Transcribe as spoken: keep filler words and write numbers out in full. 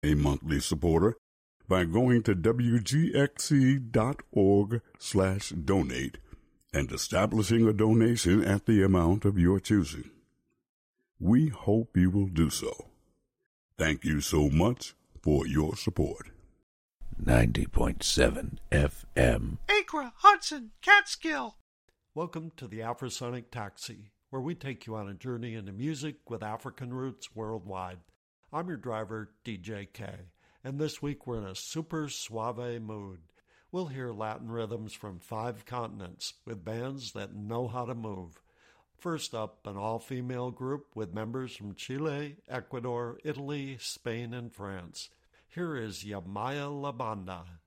a monthly supporter by going to wgxc.org slash donate and establishing a donation at the amount of your choosing. We hope you will do so. Thank you so much for your support. ninety point seven F M. Acra, Hudson, Catskill. Welcome to the Afrosonic Taxi, where we take you on a journey into music with African roots worldwide. I'm your driver, D J K, and this week we're in a super suave mood. We'll hear Latin rhythms from five continents with bands that know how to move. First up, an all-female group with members from Chile, Ecuador, Italy, Spain, and France. Here is Yamaya La Banda.